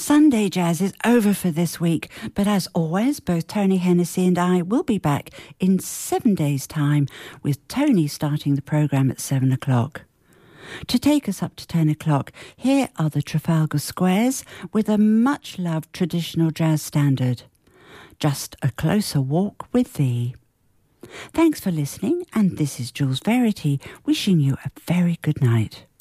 Sunday Jazz is over for this week, but as always, both Tony Hennessy and I will be back in 7 days' time, with Tony starting the programme at 7 o'clock. To take us up to 10 o'clock, here are the Trafalgar Squares with a much-loved traditional jazz standard, Just a Closer Walk with Thee. Thanks for listening, and this is Jules Verity wishing you a very good night.